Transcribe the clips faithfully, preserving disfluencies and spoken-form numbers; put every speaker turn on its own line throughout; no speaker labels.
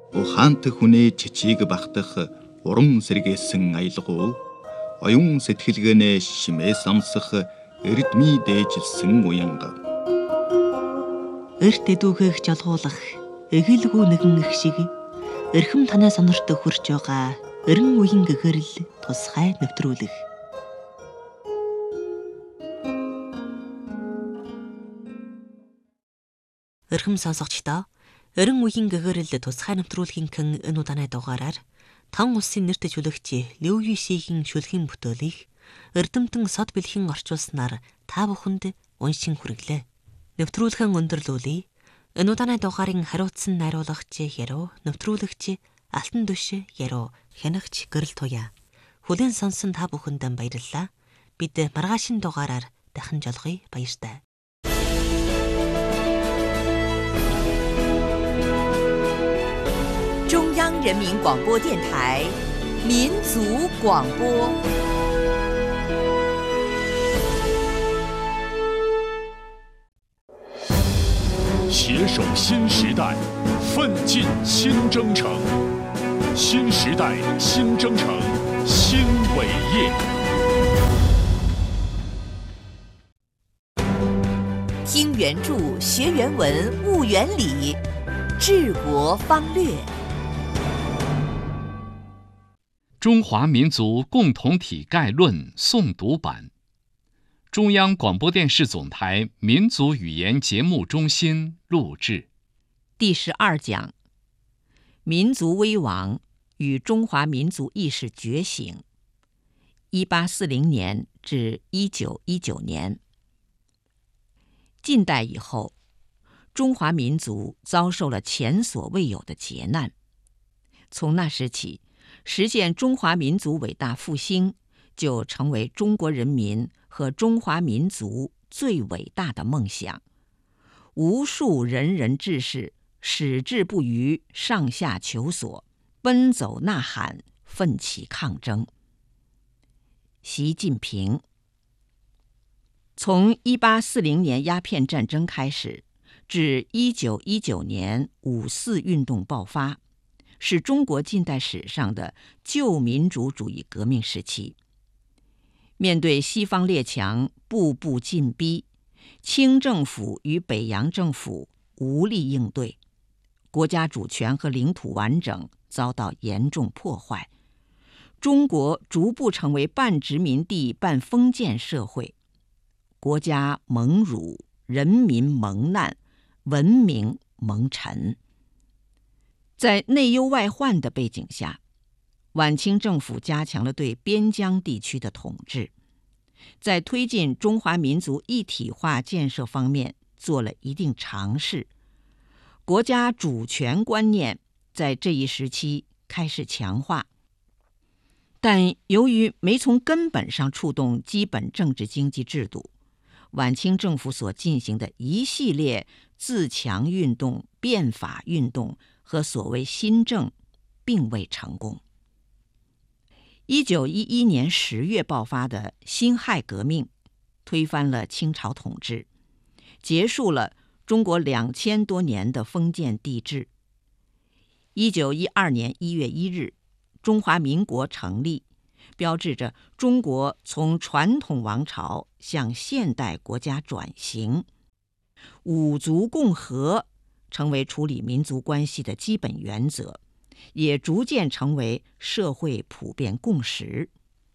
ухаантай хүний чичийг багтах урам сэргээсэн аялгау, оюун сэтгэлгээнээ шимээ самсах эрдмий дээжилсэн уянга.
Эрт эдүүхийг жолгуулах эгэлгүй нэгэн их шиг эрхэм танай сонорт хурж байгаа эрен үеийн гэгэрэл тусгай нэвтрүүлэх. Эрхэм сонсогчдоо, эрен үеийн гэгэрэл тусгай нэвтрүүлгийнхэн энэ удааны дугаараар Тан улсын нэрт жүлэгч Лю Юйшигийн шүлгийн бүтээлийг Эрдэмтэн Сод бэлхэн орчуулснаар та бүхэнд уншин хүргэлээ. Нэвтрүүлхэн өндөрлүүлье. Энэ удааны дугаарын хариуцсан найруулагч Яруу, нэвтрүүлэгч Алтан Дөш Яруу, хянагч Гэрэл Туяа. Хүлээн сонсон та бүхэнд баярлалаа. Бид маргаашин дугаараар дахин жолгоё. Баяртай.
中央人民广播电台民族广播。
携手新时代，奋进新征程。新时代新征程新伟业。
听原著，学原文，悟原理，治国方略。
中华民族共同体概论诵读版，中央广播电视总台民族语言节目中心录制。
第十二讲：民族危亡与中华民族意识觉醒。一八四零年至一九一九年。近代以后，中华民族遭受了前所未有的劫难。从那时起，实现中华民族伟大复兴就成为中国人民和中华民族最伟大的梦想。无数仁人志士矢志不渝，上下求索，奔走呐喊，奋起抗争。习近平。从一八四零年鸦片战争开始，至一九一九年五四运动爆发，是中国近代史上的旧民主主义革命时期。面对西方列强步步进逼，清政府与北洋政府无力应对，国家主权和领土完整遭到严重破坏，中国逐步成为半殖民地半封建社会，国家蒙辱，人民蒙难，文明蒙尘。在内忧外患的背景下，晚清政府加强了对边疆地区的统治，在推进中华民族一体化建设方面做了一定尝试。国家主权观念在这一时期开始强化，但由于没从根本上触动基本政治经济制度，晚清政府所进行的一系列自强运动、变法运动和所谓新政并未成功。一九一一年十月爆发的辛亥革命，推翻了清朝统治，结束了中国两千多年的封建帝制。一九一二年一月一日，中华民国成立，标志着中国从传统王朝向现代国家转型。五族共和成为处理民族关系的基本原则，也逐渐成为社会普遍共识。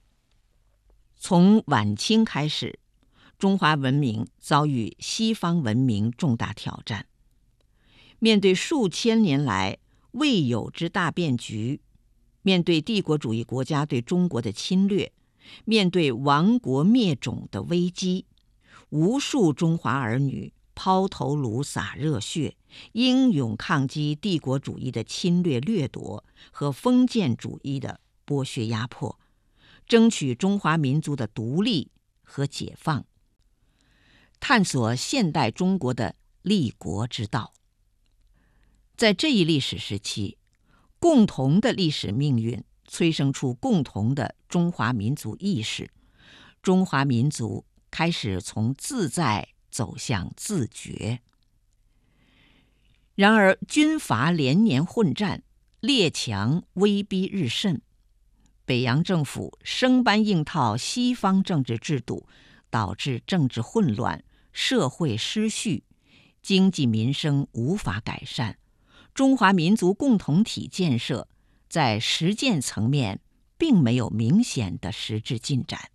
从晚清开始，中华文明遭遇西方文明重大挑战。面对数千年来未有之大变局，面对帝国主义国家对中国的侵略，面对亡国灭种的危机，无数中华儿女抛头颅洒热血，英勇抗击帝国主义的侵略掠夺和封建主义的剥削压迫，争取中华民族的独立和解放，探索现代中国的立国之道。在这一历史时期，共同的历史命运催生出共同的中华民族意识，中华民族开始从自在走向自觉。然而军阀连年混战， 列强威逼日甚，北洋政府生搬硬套西方政治制度，导致政治混乱、社会失序、经济民生无法改善，中华民族共同体建设在实践层面并没有明显的实质进展。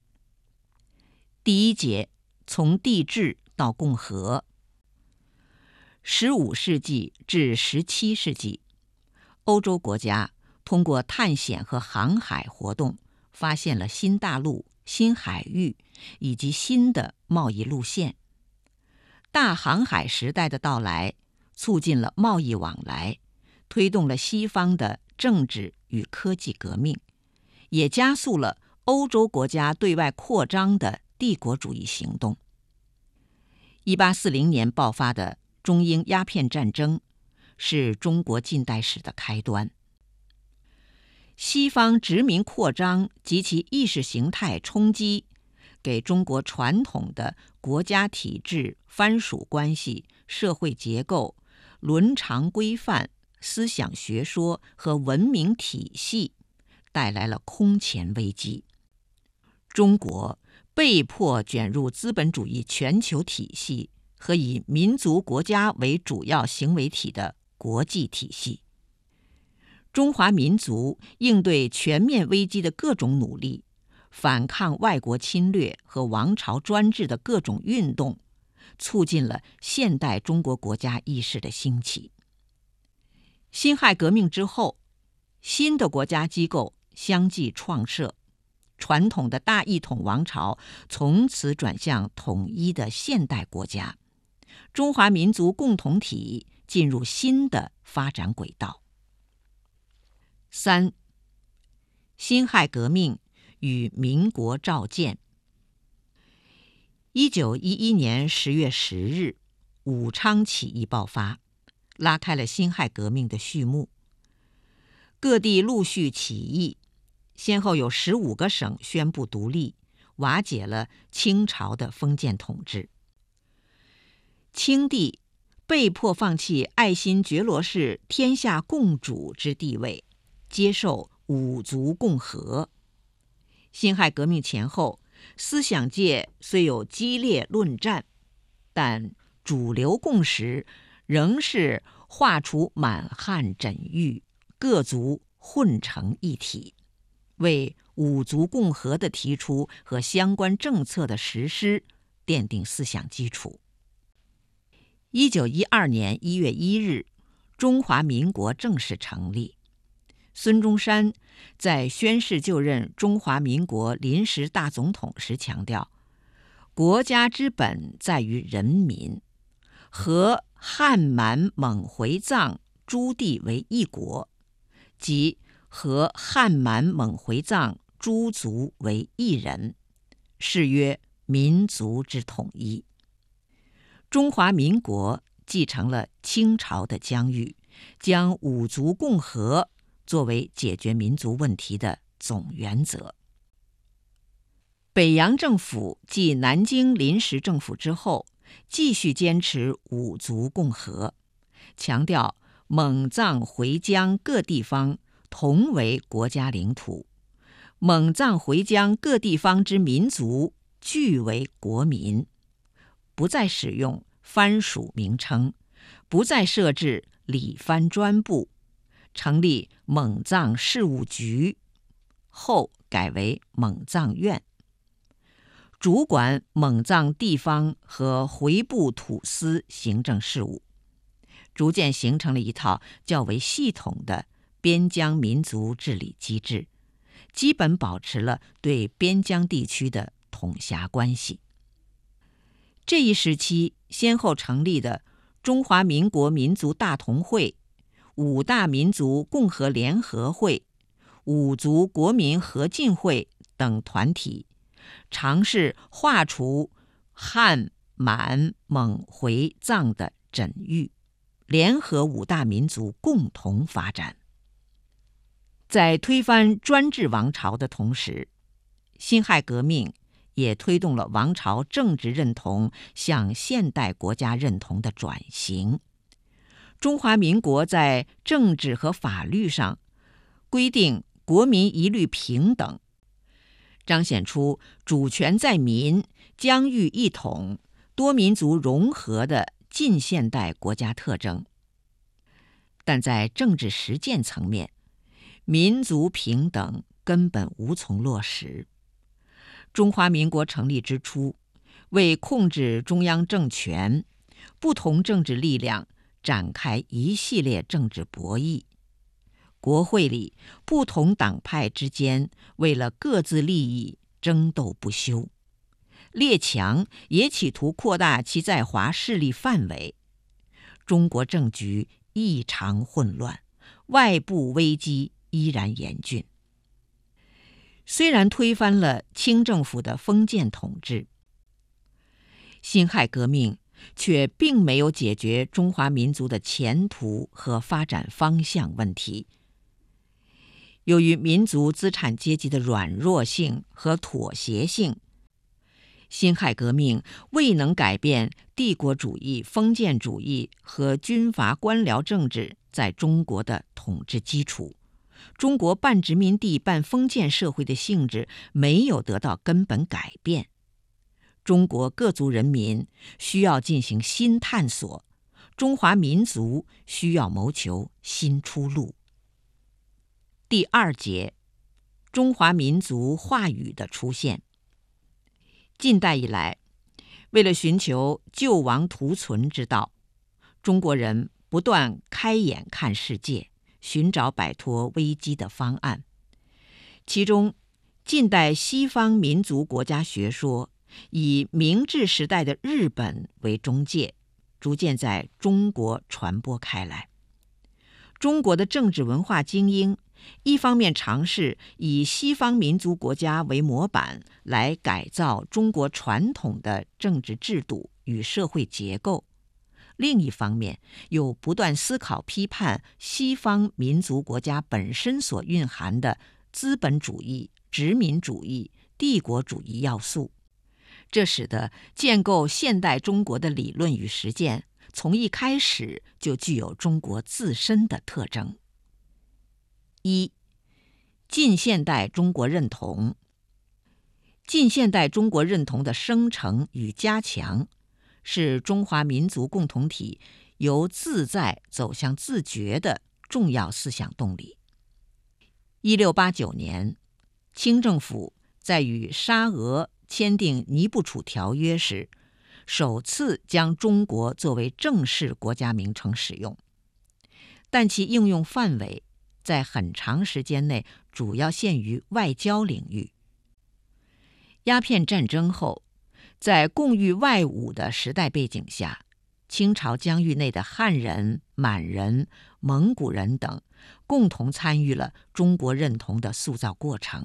第一节，从帝制到共和。十五世纪至十七世纪，欧洲国家通过探险和航海活动，发现了新大陆、新海域以及新的贸易路线。大航海时代的到来，促进了贸易往来，推动了西方的政治与科技革命，也加速了欧洲国家对外扩张的帝国主义行动。一八四零年爆发的中英鸦片战争是中国近代史的开端。西方殖民扩张及其意识形态冲击，给中国传统的国家体制、藩属关系、社会结构、伦常规范、思想学说和文明体系带来了空前危机。中国被迫卷入资本主义全球体系和以民族国家为主要行为体的国际体系。中华民族应对全面危机的各种努力，反抗外国侵略和王朝专制的各种运动，促进了现代中国国家意识的兴起。辛亥革命之后，新的国家机构相继创设，传统的大一统王朝从此转向统一的现代国家，中华民族共同体进入新的发展轨道。三、辛亥革命与民国召见。一九一一年十月十日，武昌起义爆发，拉开了辛亥革命的序幕。各地陆续起义，先后有十五个省宣布独立，瓦解了清朝的封建统治。清帝被迫放弃爱新觉罗氏天下共主之地位，接受五族共和。辛亥革命前后，思想界虽有激烈论战，但主流共识仍是划除满汉枕域，各族混成一体，为五族共和的提出和相关政策的实施奠定思想基础。一九一二年一月一日，中华民国正式成立。孙中山在宣誓就任中华民国临时大总统时强调，国家之本在于人民，和汉满蒙回藏诸地为一国，即和汉满蒙回藏诸族为一人，是曰民族之统一。中华民国继承了清朝的疆域，将五族共和作为解决民族问题的总原则。北洋政府继南京临时政府之后，继续坚持五族共和，强调蒙藏回疆各地方同为国家领土，蒙藏回疆各地方之民族俱为国民，不再使用藩属名称，不再设置理藩专部，成立蒙藏事务局，后改为蒙藏院，主管蒙藏地方和回部土司行政事务，逐渐形成了一套较为系统的边疆民族治理机制，基本保持了对边疆地区的统辖关系。这一时期先后成立的中华民国民族大同会、五大民族共和联合会、五族国民合进会等团体，尝试划除汉满蒙回藏的枕域，联合五大民族共同发展。在推翻专制王朝的同时，辛亥革命也推动了王朝政治认同向现代国家认同的转型。 中华民国在政治和法律上规定国民一律平等，彰显出主权在民、疆域一统、多民族融合的近现代国家特征。但在政治实践层面，民族平等根本无从落实。中华民国成立之初，为控制中央政权，不同政治力量展开一系列政治博弈。国会里不同党派之间为了各自利益争斗不休，列强也企图扩大其在华势力范围。中国政局异常混乱，外部危机依然严峻。虽然推翻了清政府的封建统治，辛亥革命却并没有解决中华民族的前途和发展方向问题。由于民族资产阶级的软弱性和妥协性，辛亥革命未能改变帝国主义、封建主义和军阀官僚政治在中国的统治基础。中国半殖民地半封建社会的性质没有得到根本改变。中国各族人民需要进行新探索，中华民族需要谋求新出路。第二节，中华民族话语的出现。近代以来，为了寻求救亡图存之道，中国人不断开眼看世界，寻找摆脱危机的方案。其中，近代西方民族国家学说以明治时代的日本为中介，逐渐在中国传播开来。中国的政治文化精英一方面尝试以西方民族国家为模板来改造中国传统的政治制度与社会结构，另一方面又不断思考批判西方民族国家本身所蕴含的资本主义、殖民主义、帝国主义要素。这使得建构现代中国的理论与实践从一开始就具有中国自身的特征。一、近现代中国认同。近现代中国认同的生成与加强，是中华民族共同体由自在走向自觉的重要思想动力。一六八九年，清政府在与沙俄签订尼布楚条约时，首次将中国作为正式国家名称使用，但其应用范围在很长时间内主要限于外交领域。鸦片战争后，在共御外侮的时代背景下，清朝疆域内的汉人、满人、蒙古人等共同参与了中国认同的塑造过程。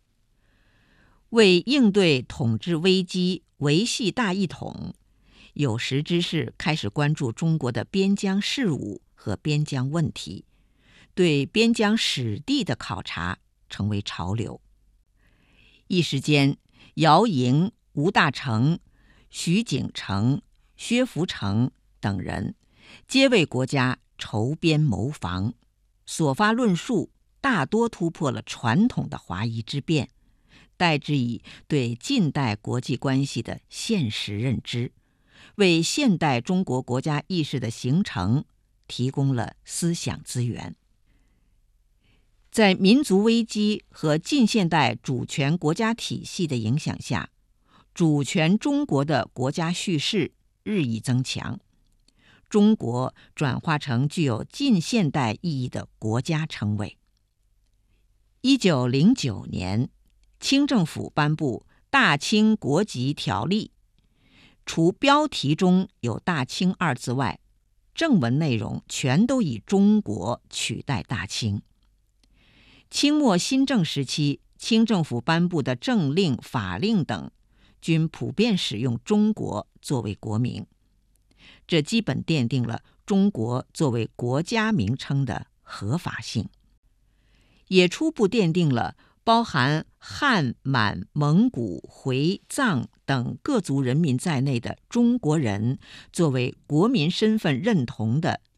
为应对统治危机、维系大一统，有识之士开始关注中国的边疆事务和边疆问题，对边疆史地的考察成为潮流。一时间，姚莹、吴大成、徐景成、薛福成等人皆为国家筹边谋防，所发论述大多突破了传统的华夷之辩，代之以对近代国际关系的现实认知，为现代中国国家意识的形成提供了思想资源。在民族危机和近现代主权国家体系的影响下，主权中国的国家叙事日益增强，中国转化成具有近现代意义的国家称谓。一九零九年，清政府颁布《大清国籍条例》，除标题中有大清二字外，正文内容全都以中国取代大清。清末新政时期，清政府颁布的政令、法令等均普遍使用中国作为国名，这基本奠定了中国作为国家名称的合法性，也初步奠定了包含汉、满、蒙古、回、藏等各族人民在内的中国人作为国民身份认同的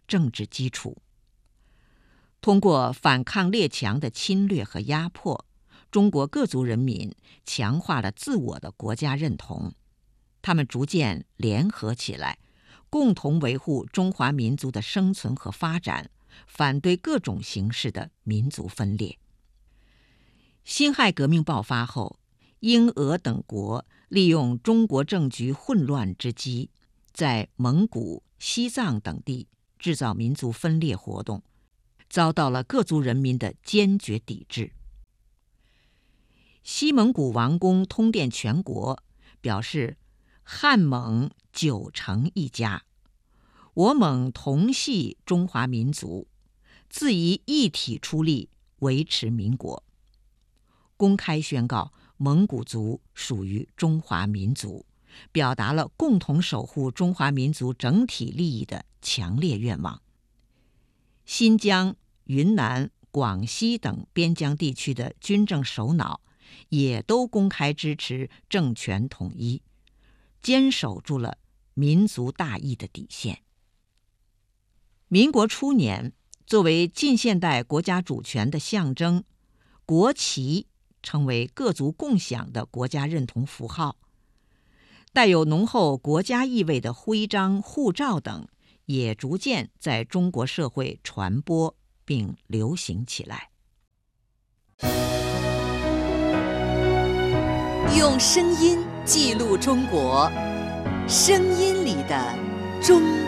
政治基础。通过反抗列强的侵略和压迫，中国各族人民强化了自我的国家认同，他们逐渐联合起来，共同维护中华民族的生存和发展，反对各种形式的民族分裂。辛亥革命爆发后，英俄等国利用中国政局混乱之机，在蒙古、西藏等地制造民族分裂活动，遭到了各族人民的坚决抵制。西蒙古王公通电全国，表示汉蒙九成一家，我蒙同系中华民族，自以一体出力维持民国，公开宣告蒙古族属于中华民族，表达了共同守护中华民族整体利益的强烈愿望。新疆、云南、广西等边疆地区的军政首脑也都公开支持政权统一，坚守住了民族大义的底线。民国初年，作为近现代国家主权的象征，国旗成为各族共享的国家认同符号。带有浓厚国家意味的徽章、护照等也逐渐在中国社会传播并流行起来。
用声音记录中国，声音里的中